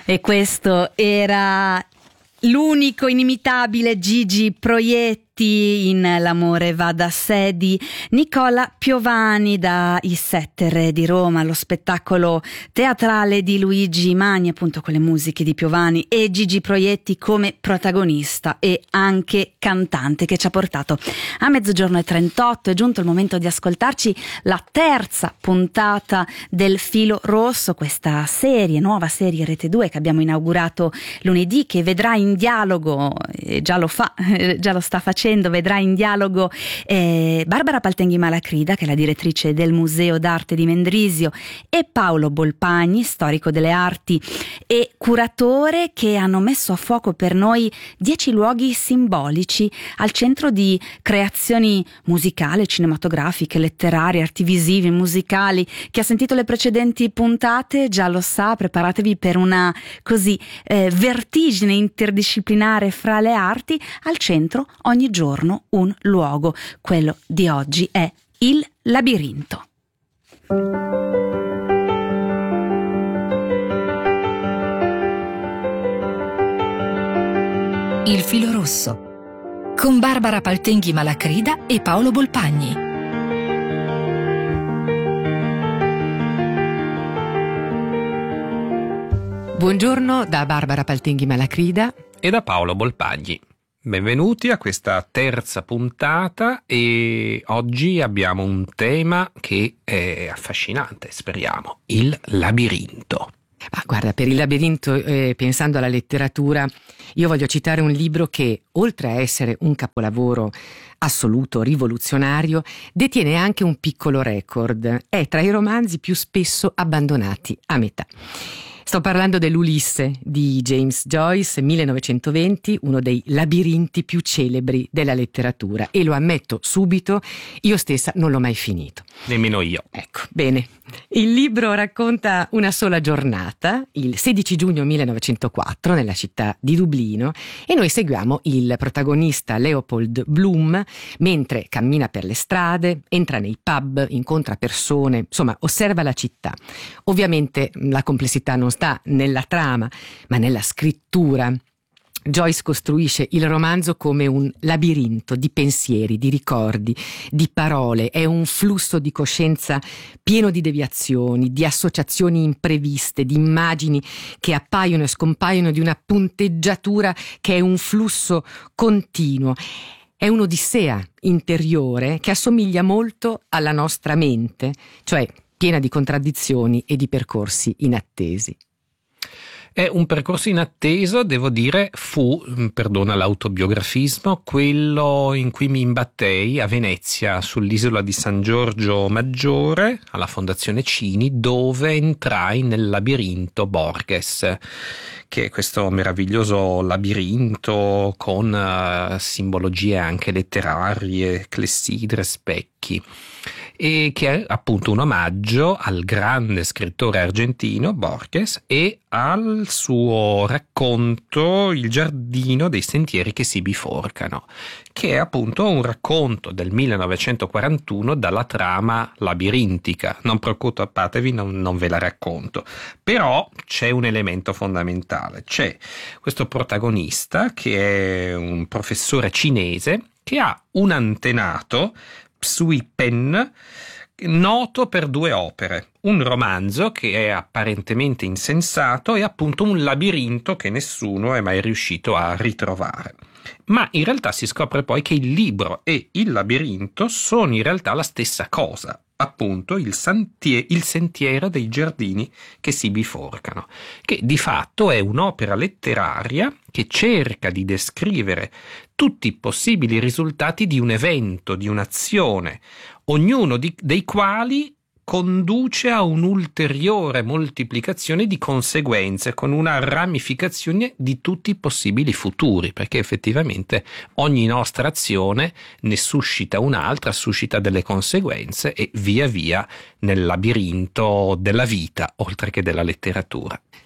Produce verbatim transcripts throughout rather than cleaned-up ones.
E questo era l'unico inimitabile Gigi Proietti in L'amore va da sé di Nicola Piovani da I Sette Re di Roma, lo spettacolo teatrale di Luigi Magni, appunto con le musiche di Piovani e Gigi Proietti come protagonista e anche cantante, che ci ha portato a mezzogiorno e trentotto. È giunto il momento di ascoltarci la terza puntata del Filo Rosso, questa serie, nuova serie Rete due che abbiamo inaugurato lunedì, che vedrà in dialogo, eh, già lo fa, eh, già lo sta facendo, vedrà in dialogo eh, Barbara Paltenghi Malacrida, che è la direttrice del Museo d'Arte di Mendrisio, e Paolo Bolpagni, storico delle arti e curatore, che hanno messo a fuoco per noi dieci luoghi simbolici al centro di creazioni musicali, cinematografiche, letterarie, arti visivi, musicali. Chi ha sentito le precedenti puntate già lo sa, preparatevi per una così eh, vertigine interdisciplinare fra le arti. Al centro ogni giorno un luogo. Quello di oggi è il labirinto. Il Filo Rosso con Barbara Paltenghi Malacrida e Paolo Bolpagni. Buongiorno da Barbara Paltenghi Malacrida e da Paolo Bolpagni. Benvenuti a questa terza puntata, e oggi abbiamo un tema che è affascinante, speriamo, il labirinto. Ah, guarda, per il labirinto, eh, pensando alla letteratura, io voglio citare un libro che, oltre a essere un capolavoro assoluto, rivoluzionario, detiene anche un piccolo record. È tra i romanzi più spesso abbandonati a metà. Sto parlando dell'Ulisse di James Joyce, millenovecentoventi, uno dei labirinti più celebri della letteratura, e lo ammetto subito, io stessa non l'ho mai finito. Nemmeno io. Ecco, bene. Il libro racconta una sola giornata, il sedici giugno millenovecentoquattro, nella città di Dublino, e noi seguiamo il protagonista Leopold Bloom mentre cammina per le strade, entra nei pub, incontra persone, insomma osserva la città. Ovviamente la complessità non sta nella trama, ma nella scrittura. Joyce costruisce il romanzo come un labirinto di pensieri, di ricordi, di parole. È un flusso di coscienza pieno di deviazioni, di associazioni impreviste, di immagini che appaiono e scompaiono, di una punteggiatura che è un flusso continuo. È un'odissea interiore che assomiglia molto alla nostra mente, cioè piena di contraddizioni e di percorsi inattesi. È un percorso inatteso, devo dire, fu, perdona l'autobiografismo, quello in cui mi imbattei a Venezia, sull'isola di San Giorgio Maggiore, alla Fondazione Cini, dove entrai nel labirinto Borges, che è questo meraviglioso labirinto con uh, simbologie anche letterarie, clessidre, specchi, e che è appunto un omaggio al grande scrittore argentino Borges e al suo racconto Il giardino dei sentieri che si biforcano, che è appunto un racconto del millenovecentoquarantuno dalla trama labirintica. Non preoccupatevi, non, non ve la racconto, però c'è un elemento fondamentale. C'è questo protagonista che è un professore cinese che ha un antenato, Sui Pen, noto per due opere: un romanzo che è apparentemente insensato e appunto un labirinto che nessuno è mai riuscito a ritrovare. Ma in realtà si scopre poi che il libro e il labirinto sono in realtà la stessa cosa, appunto il, santie- il sentiero dei giardini che si biforcano, che di fatto è un'opera letteraria che cerca di descrivere tutti i possibili risultati di un evento, di un'azione, ognuno di, dei quali conduce a un'ulteriore moltiplicazione di conseguenze, con una ramificazione di tutti i possibili futuri, perché effettivamente ogni nostra azione ne suscita un'altra, suscita delle conseguenze, e via via nel labirinto della vita, oltre che della letteratura.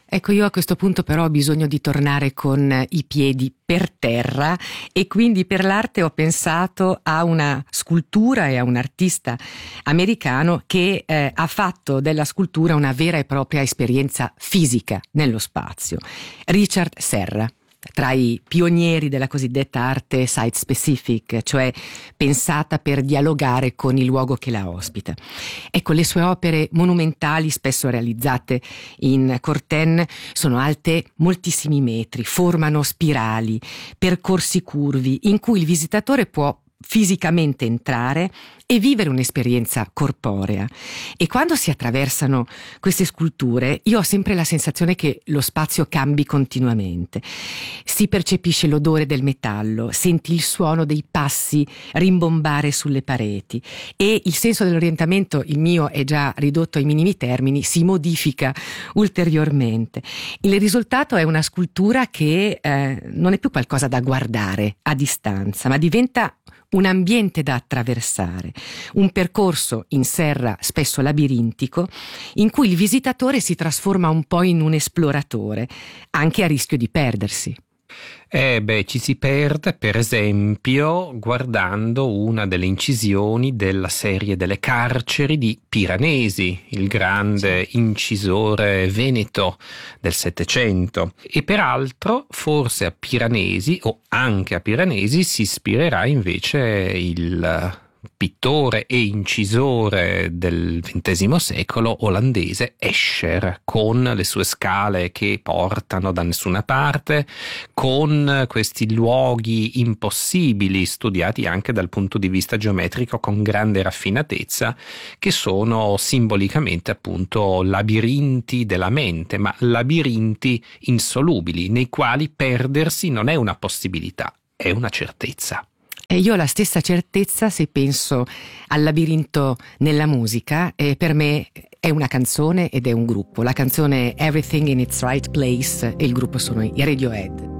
Ecco, io a questo punto però ho bisogno di tornare con i piedi per terra e quindi per l'arte ho pensato a una scultura e a un artista americano che eh, ha fatto della scultura una vera e propria esperienza fisica nello spazio. Richard Serra, tra i pionieri della cosiddetta arte site specific, cioè pensata per dialogare con il luogo che la ospita. Ecco, le sue opere monumentali, spesso realizzate in Corten, sono alte moltissimi metri, formano spirali, percorsi curvi in cui il visitatore può fisicamente entrare e vivere un'esperienza corporea. E quando si attraversano queste sculture io ho sempre la sensazione che lo spazio cambi continuamente. Si percepisce l'odore del metallo, senti il suono dei passi rimbombare sulle pareti e il senso dell'orientamento, il mio è già ridotto ai minimi termini, si modifica ulteriormente. Il risultato è una scultura che eh, non è più qualcosa da guardare a distanza, ma diventa un ambiente da attraversare, un percorso in serra spesso labirintico in cui il visitatore si trasforma un po' in un esploratore, anche a rischio di perdersi. Eh beh, ci si perde per esempio guardando una delle incisioni della serie delle carceri di Piranesi, il grande incisore veneto del Settecento. E peraltro forse a Piranesi o anche a Piranesi si ispirerà invece il pittore e incisore del ventesimo secolo olandese Escher, con le sue scale che portano da nessuna parte, con questi luoghi impossibili studiati anche dal punto di vista geometrico con grande raffinatezza, che sono simbolicamente appunto labirinti della mente, ma labirinti insolubili nei quali perdersi non è una possibilità, è una certezza. E io ho la stessa certezza se penso al labirinto nella musica, e per me è una canzone ed è un gruppo. La canzone è Everything in its Right Place e il gruppo sono i Radiohead.